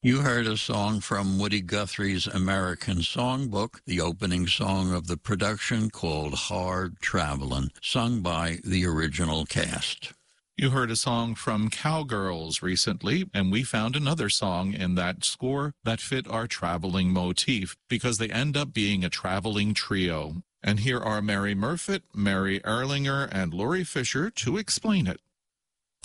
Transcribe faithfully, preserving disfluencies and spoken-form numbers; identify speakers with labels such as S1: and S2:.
S1: You heard a song from Woody Guthrie's American Songbook, the opening song of the production called Hard Travelin', sung by the original cast.
S2: You heard a song from Cowgirls recently, and we found another song in that score that fit our traveling motif because they end up being a traveling trio. And here are Mary Murfitt, Mary Erlinger, and Laurie Fisher to explain it.